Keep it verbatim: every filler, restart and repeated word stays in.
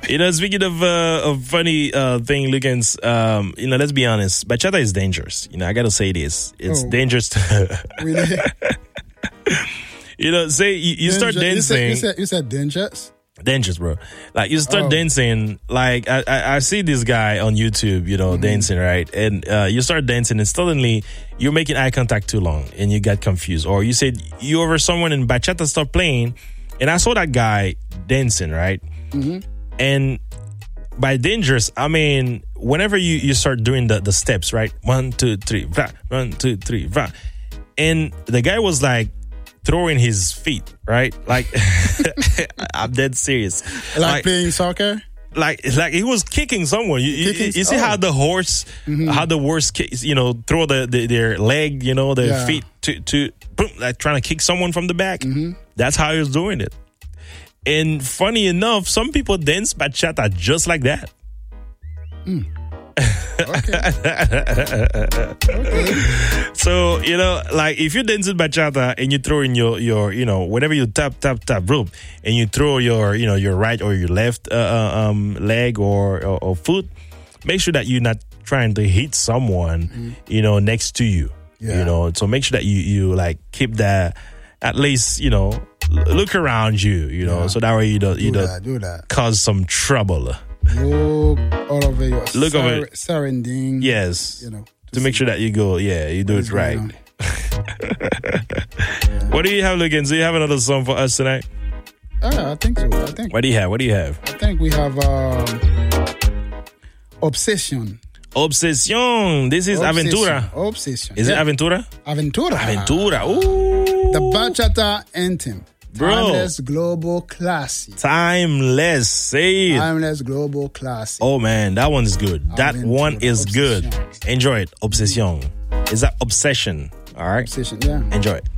You know, speaking of uh, of funny uh, thing, Lucans, um, you know, let's be honest, bachata is dangerous. You know, I gotta say this. It's Oh. dangerous to Really? you know, say you, you start Danger- dancing. You said, you said, you said dangerous? Dangerous, bro. Like you start Oh. dancing. Like I, I, I see this guy on YouTube, you know, Mm-hmm. dancing, right? And uh, you start dancing, and suddenly you're making eye contact too long, and you get confused, or you said you over someone and bachata start playing, and I saw that guy dancing, right? Mm-hmm. And by dangerous, I mean whenever you, you start doing the, the steps, right? One, two, three, va, one, two, three, va. And the guy was like throwing his feet, right? Like I'm dead serious. Like, playing soccer? Like, like he was kicking someone. You, you, Kicking- you see oh. how the horse, how the horse, kicks, you know, throw the, the their leg, you know, their Yeah. feet to to boom, like trying to kick someone from the back. That's how he was doing it. And funny enough, some people dance bachata just like that. So, you know, like if you're dancing bachata and you throw in your, your, you know, whenever you tap, tap, tap, rope, and you throw your, you know, your right or your left uh, uh, um, leg or, or, or foot, make sure that you're not trying to hit someone, mm. you know, next to you. Yeah. You know, so make sure that you, you like keep that, at least, you know, look around you, you know, yeah. so that way you don't, you do don't that, do that. cause some trouble. Look all over your Look sur- over surrounding. Yes. You know, to make sure that you go, yeah, you do it right. What do you have, Lucans? Do you have another song for us tonight? Uh, I think so. I think. What do you have? What do you have? I think we have um, Obsession. Obsession. This is Obsession. Aventura. Obsession. Is yeah. it Aventura? Aventura. Aventura. Ooh. The bachata anthem. Bro. Timeless global classic. Timeless. Say it. Timeless global classic. Oh man, that one is good. That Aventura. one is Obsession. good. Enjoy it. Obsession. Is that obsession? All right. Obsession, yeah. Enjoy it.